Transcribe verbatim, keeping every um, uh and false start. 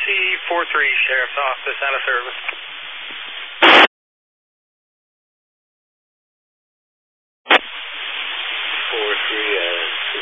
C four three, Sheriff's Office, out of service. four three